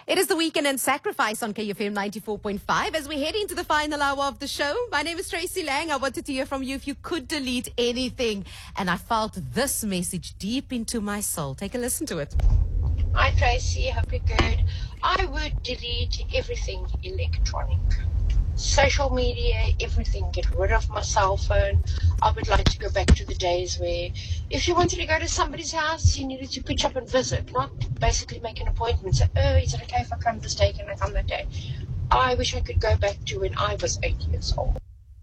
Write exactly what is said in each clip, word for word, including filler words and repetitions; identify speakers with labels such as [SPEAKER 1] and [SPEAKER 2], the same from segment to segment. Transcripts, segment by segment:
[SPEAKER 1] It is the Weekend and Sacrifice on K F M ninety-four point five as we head into the final hour of the show. My name is Tracy Lang. I wanted to hear from you if you could delete anything. And I felt this message deep into my soul. Take a listen to it.
[SPEAKER 2] Hi Tracy, hope you're good. I would delete everything electronic. Social media, everything. Get rid of my cell phone. I would like to go back to the days where if you wanted to go to somebody's house, you needed to pitch up and visit, not basically make an appointment. Say, oh, is it okay if I come this day? Can I come that day? I wish I could go back to when I was eight years old.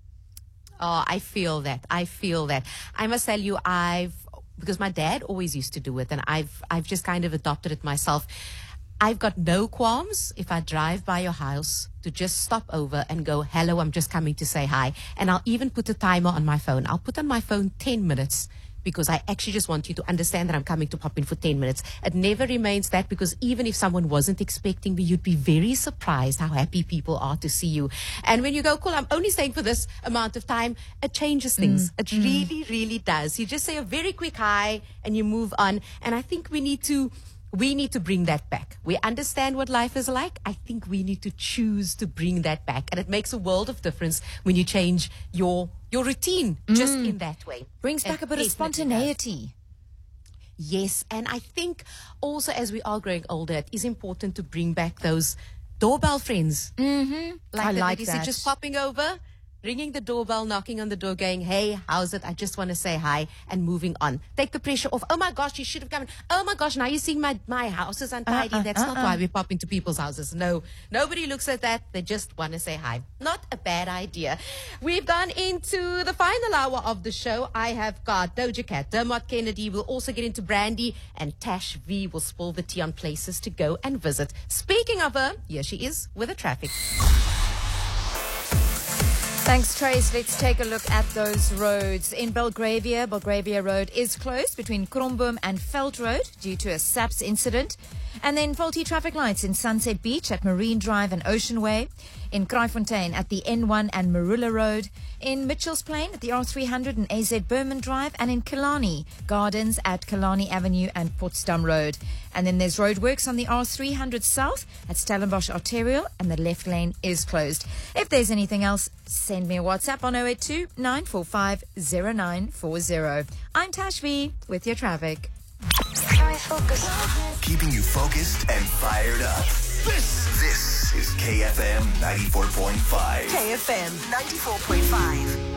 [SPEAKER 1] Oh, I feel that. I feel that. I must tell you, I've, because my dad always used to do it, and I've, I've just kind of adopted it myself. I've got no qualms if I drive by your house to just stop over and go, hello, I'm just coming to say hi. And I'll even put a timer on my phone. I'll put on my phone ten minutes because I actually just want you to understand that I'm coming to pop in for ten minutes. It never remains that, because even if someone wasn't expecting me, you'd be very surprised how happy people are to see you. And when you go, cool, I'm only staying for this amount of time, it changes things. Mm. It mm. really, really does. You just say a very quick hi and you move on. And I think we need to... We need to bring that back. We understand what life is like. I think we need to choose to bring that back. And it makes a world of difference when you change your your routine mm. just in that way.
[SPEAKER 3] Brings back a bit of spontaneity.
[SPEAKER 1] Does. Yes. And I think also as we are growing older, it is important to bring back those doorbell friends.
[SPEAKER 3] Mm-hmm.
[SPEAKER 1] Like
[SPEAKER 3] I
[SPEAKER 1] that
[SPEAKER 3] like
[SPEAKER 1] that.
[SPEAKER 3] that.
[SPEAKER 1] Just popping over, ringing the doorbell, knocking on the door, going, hey, how's it? I just want to say hi, and moving on. Take the pressure off. Oh my gosh, you should have come in. Oh my gosh, now you're seeing my, my house is untidy. Uh, uh, That's uh, not uh. why we pop into people's houses. No, nobody looks at that. They just want to say hi. Not a bad idea. We've gone into the final hour of the show. I have got Doja Cat, Dermot Kennedy. We'll also get into Brandy, and Tash V will spill the tea on places to go and visit. Speaking of her, here she is with the traffic.
[SPEAKER 3] Thanks, Trace. Let's take a look at those roads. In Belgravia, Belgravia Road is closed between Kromboom and Veld Road due to a S A P S incident. And then faulty traffic lights in Sunset Beach at Marine Drive and Ocean Way. In Kraaifontein at the N one and Marula Road. In Mitchell's Plain at the R three hundred and A Z Berman Drive. And in Killarney Gardens at Killarney Avenue and Potsdam Road. And then there's roadworks on the R three hundred South at Stellenbosch Arterial, and the left lane is closed. If there's anything else, send me a WhatsApp on oh eight two, nine four five, oh nine four oh. I'm Tash V with your traffic.
[SPEAKER 4] Can we focus?
[SPEAKER 5] Keeping you focused and fired up. This, this is K F M ninety-four point five.
[SPEAKER 4] K F M ninety-four point five.